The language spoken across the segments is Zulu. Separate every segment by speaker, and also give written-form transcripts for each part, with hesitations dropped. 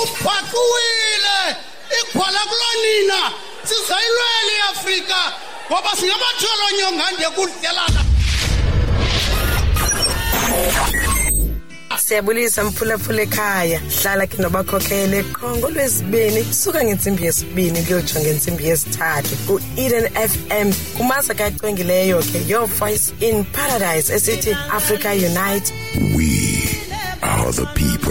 Speaker 1: uphaquwile ikhola kulonina sizayilwela iAfrika ngoba singamathola nyongande kudlelana.
Speaker 2: Siyabulisa mphulaphula ekhaya hlala ke nobakhokhele Kongo lwesibini kusuka ngensimbi yesibini kuyojonga ngensimbi yesithathu ku Eden FM kumasa kacwengileyo ke your voice in paradise esithi Africa Unite.
Speaker 3: We are the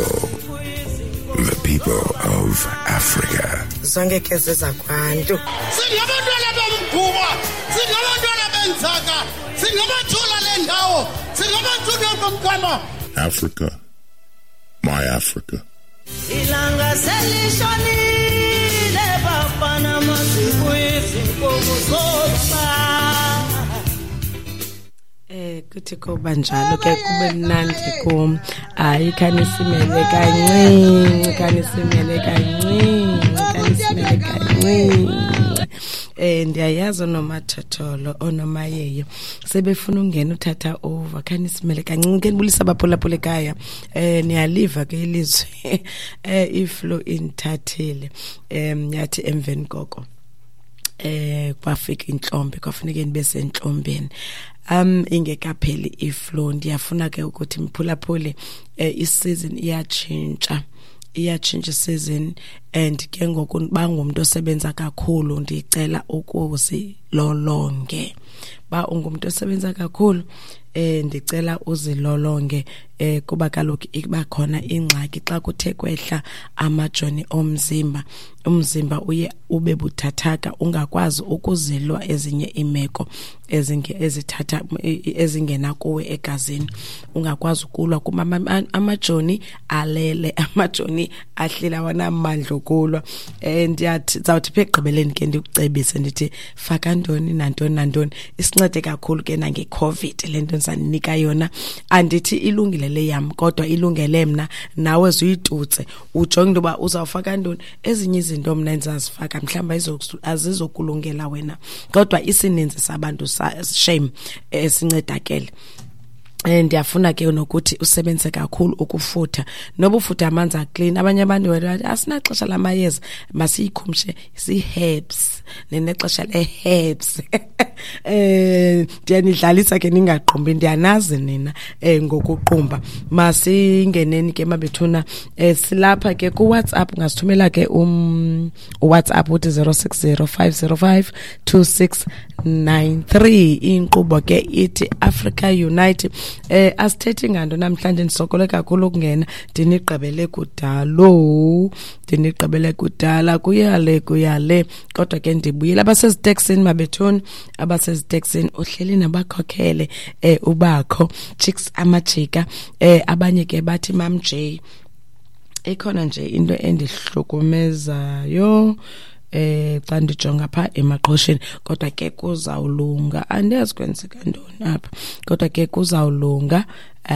Speaker 3: people of Africa.
Speaker 2: Zonke ke zezakwantu
Speaker 1: Singabantwana bomkhuba singabantwana benzaka singamathola lendawo singamathola bomkwama.
Speaker 3: Africa, my Africa.
Speaker 4: Ilanga selishonile baba namaziko izinkomo zoba.
Speaker 2: Kuthi kuba njalo ke kube mnandi kum ikanisimele kancinci ndiyayazi nomathotholo onomayeyo sebefuna ungena uthatha over khanisimele kancinci ngenibulisa abaphulaphula ekhaya niyaliva ke ilizwe iflow inthathile yathi emveni koko kwafika inhlombe kwafuneka nibe sentlombeni ingekapheli iflow ndiyafuna ke ukuthi mphulaphule isizini iyatshintsha season and ke ngoku bangumuntu osebenza kakhulu ndicela ukuzilolonge ba ungumuntu osebenza kakhulu ndicela uzilolonge kuba kaloku iba khona ingxaki xa kuthe kwehla amajoni umzimba uye ube buthathaka ungakwazi ukuzilwa ezinye imeko ezithatha ezingena kuwe egazini ungakwazi ukulwa kuma amajoni alele amajoni ahlila wanamandla okulwa ndiyathi zawuthi pheqibeleni ke ndikucebise ndithi faka ntoni nantoni isincede kakhulu ke nange COVID lento nsanika yona andithi ilungile le yam kodwa ilungele mina nawe zuyitutse ujonge ndoba uzawufaka ntoni ezinye izinto mina ndizazifaka mhlamba azizokulungela wena kodwa isininzi sabantu shame sincedakele ndiyafuna ke nokuthi usebenze kakhulu ukufutha nobufutha amanzi aclean abanye abantu bathi asinaxesha lamayeza masiyikhumshe si-herbs nenexesha le-herbs ndiyanidlalisa ke ningaqumbi ndiyanazi nina ngokuqumba masingeneni ke mabethuna silapha ke ku WhatsApp ngasithumela ke WhatsApp uthi 0605052693 inkqubo ke ithi Africa Unite asithethi ngando namhlanje ndisokole kakhulu ukungena ndiniqabele kudala kuyale kodwa ke ndibuyile abaseziteksini mabethuni abaseziteksini uhleli nabakhokhele ubakho chicks amajika abanye ke bathi Mam J ekhona nje into endihlukumezayo xa ndijonga pha emaqhosheni kodwa ke kuzawulunga andiyazi kwenzeka ntoni apha kodwa ke kuzawulunga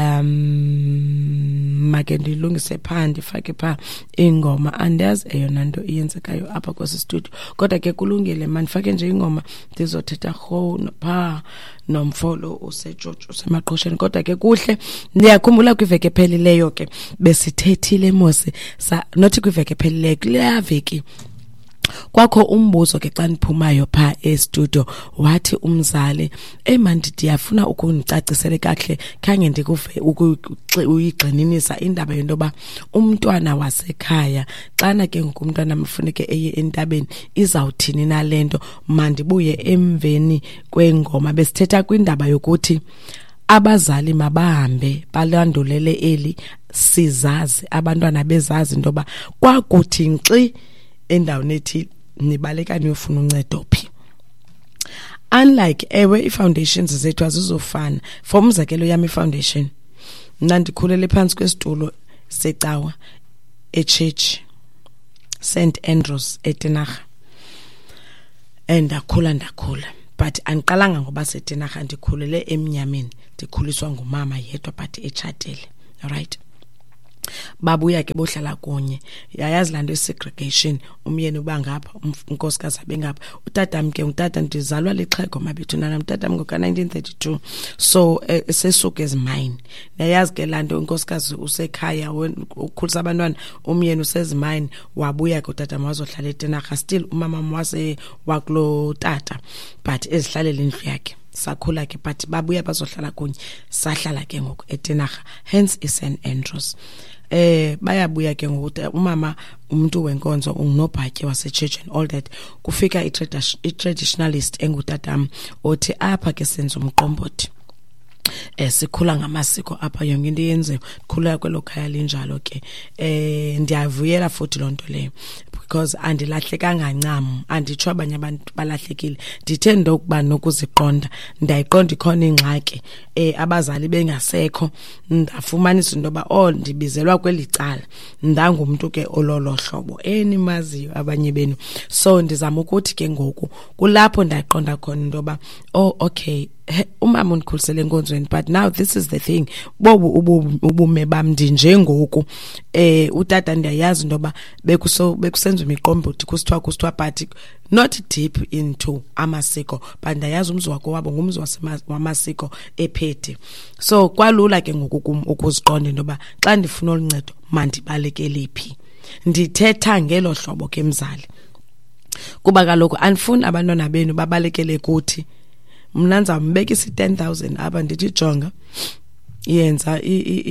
Speaker 2: make ndilungise pha ndifake pha ingoma andiyazi eyona nto iyenzekayo apha kwesi studio kodwa ke kulungile mandifake nje ingoma ndizothetha khona pha nomfolo useGeorge usemaqhosheni kodwa ke kuhle ndiyakhumbula kwiveke ephelileyo ke besithethile mose not kwiveke ephelileyo kule veki kwakho umbuzo ke xa niphumayo pha estudio wathi umzali mandi ndiyafuna ukunicacisele kahle khange ndikuve uyigxininisa indaba yentoba umntwana wasekhaya xana ke ngokumntwana mfuneke eye entabeni izawuthini nalento mandibuye emveni kwengoma besithetha kwindaba yokuthi abazali mabahambe balandulele eli sizazi abantwana bezazi intoba kwakuthi nxi endaweni ethi nibaleka niyofuna uncedo phi unlike ewe i-foundations zethu azizofana for umzekelo yami i-foundation mna ndikhulele phansi kwesitulo secawa echurch St Andrews eTinarha ndakhula but andiqalanga ngoba seTinarha ndikhulele emnyameni ndikhuliswa ngumama yedwa but etshatele right babuya ke bohlala kunye yayazi lanto segregation umyeni uba ngapha unkosikazi abe ngapha utatam ke utata ndizalwa lixhego mabethu nana utatam ngoka 1932 so sesuke as mine yayazi ke lanto unkosikazi usekhaya ukhulisa abantwana umyeni usezi mine wabuya ke utatam wazohlala eTenarha still umama wase wakulo tata but ezihlalele indlu yakhe sakhula ke but babuya bazohlala kunye sahlala ke ngoku eTenarha hence iSt Andrews bayabuya ke ngokuthi umama umuntu wenkonzo unginobhatye wase church and all that kufika i-traditionalist engutatam othi apha ke senza umqombothi sikhula ngamasiko apha yonke into yenziwe khula kwelo khaya linjalo ke ndiyavuyela futhi lonto leyo because andilahlekanga ncam anditsho abanye abantu balahlekile ndithanda ukuba nokuziqonda ndayiqonda ikhona ingxaki abazali bengasekho ndafumanisa into ba ndibizelwa kwelicala ndangumuntu ke ololo hlobo enimaziyo abanye benu so ndizama ukuthi ke ngoku kulapho ndayiqonda khona into ba okay umama unikhulisele enkonzweni but now this is the thing bobu ubume bam ndinjengoku utata ndiyayazi into ba bekusenza imiqombothi kusithwa but not deep into amasiko but ndayazi umzi wako wabo ngumzi wamasiko ephethe so kwalula ke ngoku ukuziqonda into ba xa ndifuna oluncedo mandibalekele phi ndithetha ngelo hlobo ke mzali kuba kaloku andifuni abantwana benu babalekele kuthi mna ndizambeka isi-10,000 apha ndithi jonga yenza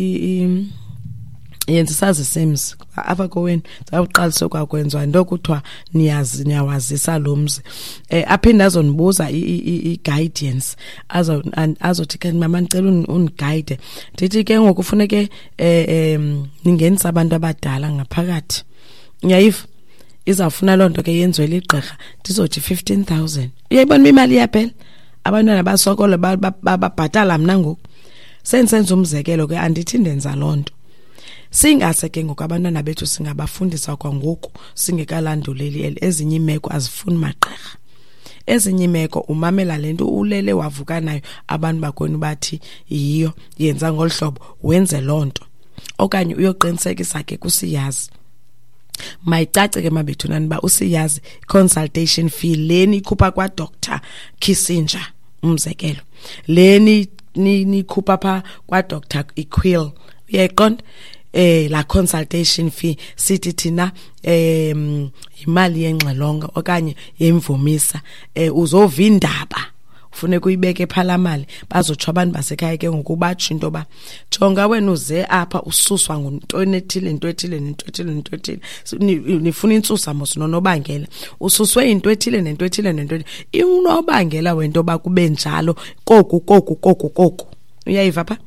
Speaker 2: sazi sims apha kowenu zawuqalisa kwakwenziwa into kuthiwa niyawazisa lo mzi aphinde azonibuza i-guidance azothi ke mama ndicela uniguide ndithi ke ngoku kufuneke ningenisa abantu abadala ngaphakathi uyayiva izawufuna loo nto ke yenziwe ligqirha ndizothi 15,000 uyayibona imali yaphela abantwana basokola babhatala mna ngoku senze umzekelo ke andithi ndenza lonto singase ke ngoku abantwana bethu singabafundisa kwangoku singekalanduleli ezinye imeko azifuni magqirha ezinye imeko umamela lento ulele wavuka nayo abantu bakwenu bathi yiyo yenza ngolhlobo wenze lonto okanye uyoqinisekisa ke kusiyazi mayicace ke mabethunani ba usiyazi consultation fee leni ikhupha kwa Dr Kissinger umzekelo leni nikhupha pha kwa Dr Equill uyayiqonda la consultation fee sithi thina imali yengxelonga okanye yemvumisa uzova indaba ufune kuyibeke phala mali bazotsho abantu basekhaya ke ngokubatsho into ba jonga wena uze apha ususwa ngontweni ethile nifuna insusa mosinonobangela ususwe into ethile nento unobangela wento ba kube njalo koku uyayiva pha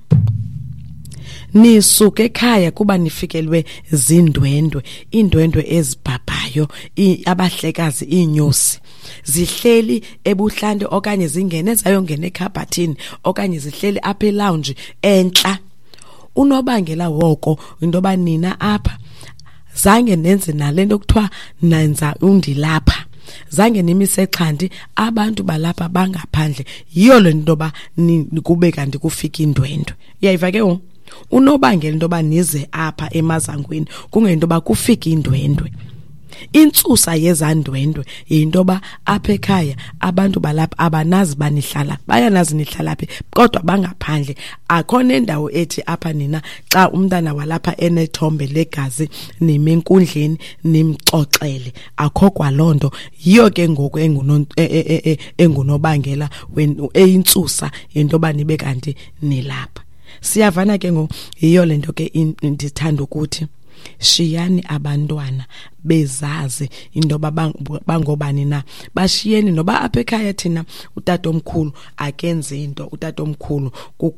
Speaker 2: nisuke ekhaya kuba nifikelwe zindwendwe indwendwe ezibhabhayo abahlekazi inyosi zihleli ebuhlande okanye zingene zayongena ekhabhathini okanye zihleli apha elounge entla unobangela woko into ba nina apha zange nenze nalento kuthiwa nenza undilapha zange nimise xhanti abantu balapha bangaphandle yiyo le nto ba kube kanti kufika indwendwe uyayiva ke unobangela into ba nize apha emazangweni kungento ba kufika indwendwe intsusa yezandwendwe into ba apha ekhaya abantu balapha abanazi banihlala bayanazi nihlala phi kodwa bangaphandle akhona indawo ethi apha nina xa umntana walapha enethombe legazi nimenkundleni nimxoxele akho kwalonto yiyo ke ngoku engunobangela eyintsusa into ba nibe kanti nilapha siyavana ke yiyo lento ke ndithanda ukuthi shiyani abantwana bezazi into bangobani na bashiyeni noba apha ekhaya thina utata omkhulu akenze into utata omkhulu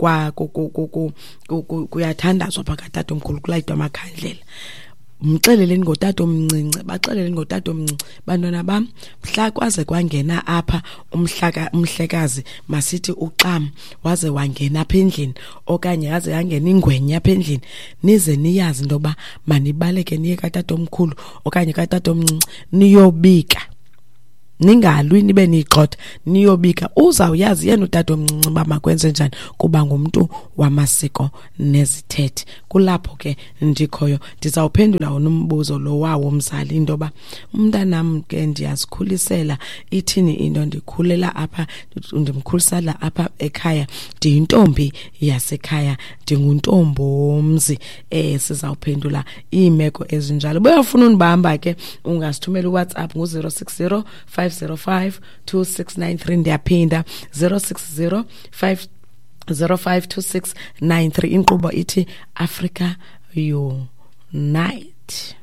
Speaker 2: kuyathandazwa phakathi tata omkhulu kulayitwa amakhandlela mxeleleni ngotata omncinci baxeleleni ngotata omncinci bantwana bam mhla kwaze kwangena apha umhlekazi masithi uxam waze wangena apha endlini okanye yaze yangena ingwenya apha endlini nize niyazi into ba manibaleke niye katata omkhulu okanye katata omncinci niyobika ningalwi nibe nigxotha niyobika uzawuyazi yena utata omncinci uba makwenze njani kuba ngumuntu wamasiko nezithethe. Kulapho ke ndikhoyo ndizawuphendula wona umbuzo lo wawo umzali intoba umntanam ke ndiyazikhulisela ithini into ndikhulela apha ndimkhulisela apha ekhaya ndiyintombi yasekhaya ndinguntombomzi. Sizawuphendula iimeko ezinjalo. Buyafuna unibamba ke ungasithumela uWhatsApp ngo 0605052693 ndiyaphinda 0605052693. Inkqubo ithi Africa Unite.